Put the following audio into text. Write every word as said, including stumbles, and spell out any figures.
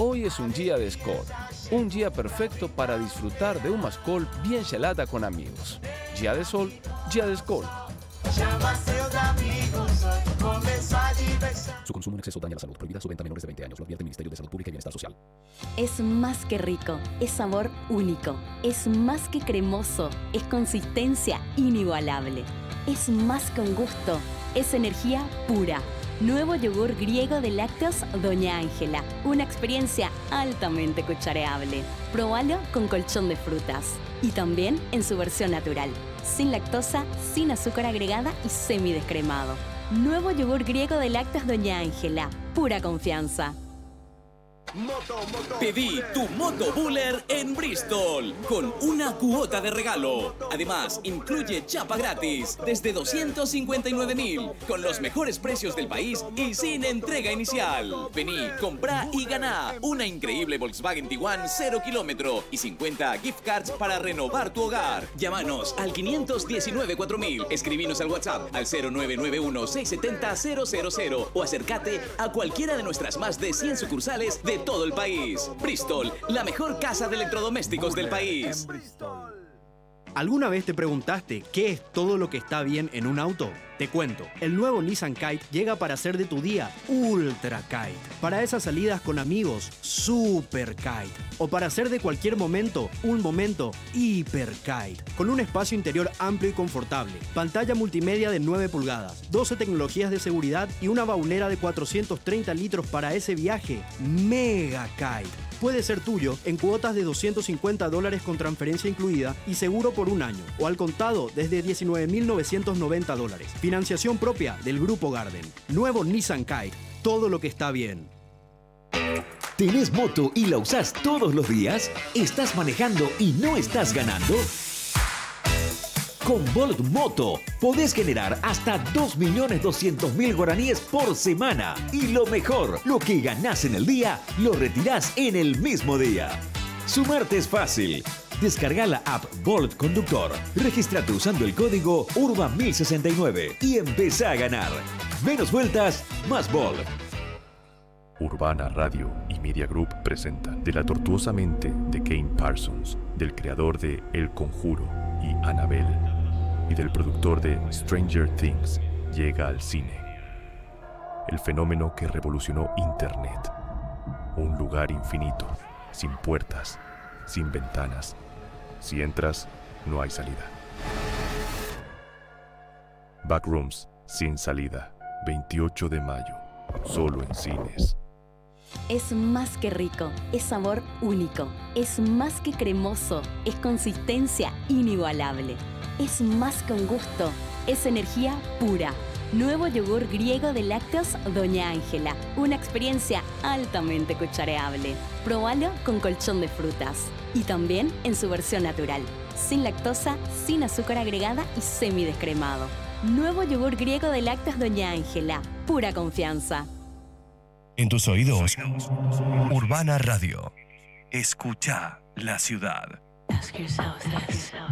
Hoy es un día de Skol, un día perfecto para disfrutar de una Skol bien gelada con amigos. Día de sol, día de Skol. Su consumo en exceso daña la salud. Prohibida su venta a menores de veinte años. Lo advierte el Ministerio de Salud Pública y Bienestar Social. Es más que rico, es sabor único, es más que cremoso, es consistencia inigualable, es más que un gusto, es energía pura. Nuevo yogur griego de lácteos Doña Ángela, una experiencia altamente cuchareable. Probalo con colchón de frutas y también en su versión natural, sin lactosa, sin azúcar agregada y semidescremado. Nuevo yogur griego de lácteos Doña Ángela, pura confianza. Moto, moto, Pedí tu Moto Buller en Bristol con una cuota de regalo. Además, incluye chapa gratis desde doscientos cincuenta y nueve mil con los mejores precios del país y sin entrega inicial. Vení, comprá y ganá una increíble Volkswagen Tiguan cero kilómetro y cincuenta gift cards para renovar tu hogar. Llámanos al quinientos diecinueve cuatro mil, escribinos al WhatsApp al cero nueve nueve uno seis siete cero cero cero cero o acércate a cualquiera de nuestras más de cien sucursales de todo el país. Bristol, la mejor casa de electrodomésticos del país. ¿Alguna vez te preguntaste qué es todo lo que está bien en un auto? Te cuento, el nuevo Nissan Kite llega para hacer de tu día Ultra Kite. Para esas salidas con amigos, Super Kite. O para hacer de cualquier momento un momento Hiper Kite. Con un espacio interior amplio y confortable, pantalla multimedia de nueve pulgadas, doce tecnologías de seguridad y una baulera de cuatrocientos treinta litros para ese viaje Mega Kite. Puede ser tuyo en cuotas de doscientos cincuenta dólares con transferencia incluida y seguro por un año, o al contado desde diecinueve mil novecientos noventa dólares. Financiación propia del Grupo Garden. Nuevo Nissan Kite. Todo lo que está bien. ¿Tenés moto y la usás todos los días? ¿Estás manejando y no estás ganando? Con Bolt Moto podés generar hasta dos millones doscientos mil guaraníes por semana. Y lo mejor, lo que ganás en el día, lo retirás en el mismo día. Sumarte es fácil. Descarga la app Bolt Conductor, regístrate usando el código Urban mil sesenta y nueve y empezá a ganar. Menos vueltas, más Bolt. Urbana Radio y Media Group presentan De la tortuosa mente de Kane Parsons, del creador de El Conjuro y Annabelle, y del productor de Stranger Things, llega al cine. El fenómeno que revolucionó Internet. Un lugar infinito, sin puertas, sin ventanas. Si entras, no hay salida. Backrooms, sin salida. veintiocho de mayo, solo en cines. Es más que rico, es sabor único, es más que cremoso, es consistencia inigualable, es más que un gusto, es energía pura. Nuevo yogur griego de lácteos Doña Ángela, una experiencia altamente cuchareable. Probalo con colchón de frutas y también en su versión natural, sin lactosa, sin azúcar agregada y semidescremado. Nuevo yogur griego de lácteos Doña Ángela, pura confianza. En tus oídos, Urbana Radio. Escucha la ciudad. Ask yourself this.